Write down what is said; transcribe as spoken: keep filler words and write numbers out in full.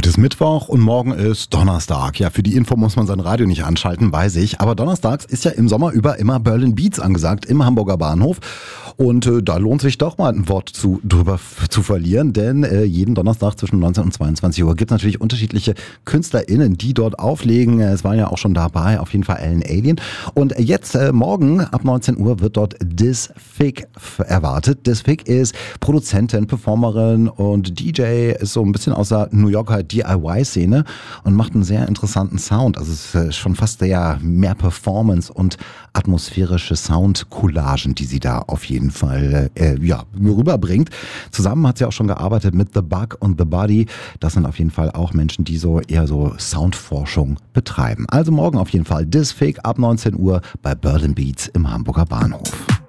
Heute ist Mittwoch und morgen ist Donnerstag. Ja, für die Info muss man sein Radio nicht anschalten, weiß ich. Aber donnerstags ist ja im Sommer über immer Berlin Beats angesagt im Hamburger Bahnhof. Und äh, da lohnt sich doch mal ein Wort zu, drüber f- zu verlieren, denn äh, jeden Donnerstag zwischen neunzehn und zweiundzwanzig Uhr gibt es natürlich unterschiedliche KünstlerInnen, die dort auflegen. Es waren ja auch schon dabei, auf jeden Fall Ellen Alien. Und jetzt äh, morgen ab neunzehn Uhr wird dort Dis Fig erwartet. Dis Fig ist Produzentin, Performerin und D J, ist so ein bisschen aus der New Yorker D I Y-Szene und macht einen sehr interessanten Sound. Also es ist schon fast sehr mehr Performance und atmosphärische Sound-Collagen, die sie da auf jeden Fall äh, ja, rüberbringt. Zusammen hat sie auch schon gearbeitet mit The Bug und The Body. Das sind auf jeden Fall auch Menschen, die so eher so Soundforschung betreiben. Also morgen auf jeden Fall Dis Fig ab neunzehn Uhr bei Berlin Beats im Hamburger Bahnhof.